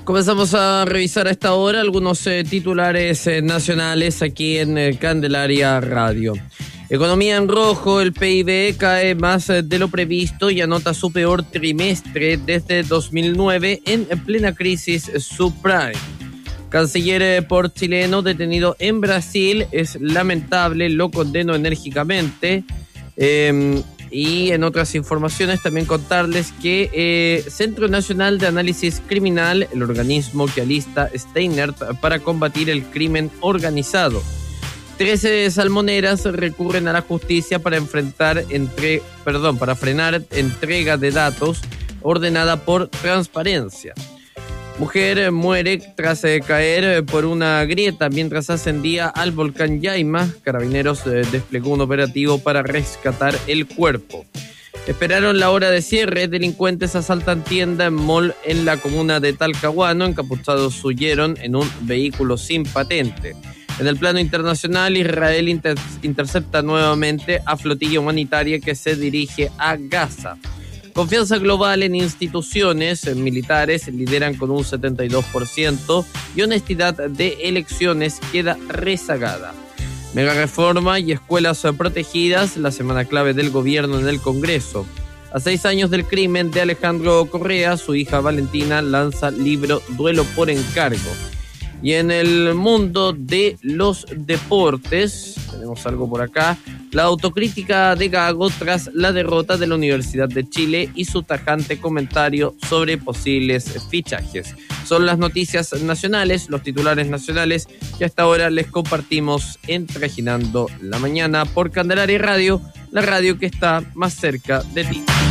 Comenzamos a revisar a esta hora algunos titulares nacionales aquí en Candelaria Radio. Economía en rojo, el PIB cae más de lo previsto y anota su peor trimestre desde 2009 en plena crisis subprime. Canciller por chileno detenido en Brasil es lamentable, lo condeno enérgicamente. Y en otras informaciones también contarles que Centro Nacional de Análisis Criminal, el organismo que alista Steinert para combatir el crimen organizado. 13 salmoneras recurren a la justicia para frenar entrega de datos ordenada por Transparencia. Mujer muere tras caer por una grieta mientras ascendía al volcán Yaima. Carabineros desplegó un operativo para rescatar el cuerpo. Esperaron la hora de cierre. Delincuentes asaltan tienda en mall en la comuna de Talcahuano. Encapuchados huyeron en un vehículo sin patente. En el plano internacional, Israel intercepta nuevamente a flotilla humanitaria que se dirige a Gaza. Confianza global en instituciones militares lideran con un 72% y honestidad de elecciones queda rezagada. Mega reforma y escuelas protegidas, la semana clave del gobierno en el Congreso. A 6 años del crimen de Alejandro Correa, su hija Valentina lanza libro Duelo por encargo. Y en el mundo de los deportes, tenemos algo por acá, la autocrítica de Gago tras la derrota de la Universidad de Chile y su tajante comentario sobre posibles fichajes. Son las noticias nacionales, los titulares nacionales que hasta ahora les compartimos en Trajinando la Mañana por Candelaria Radio, la radio que está más cerca de ti.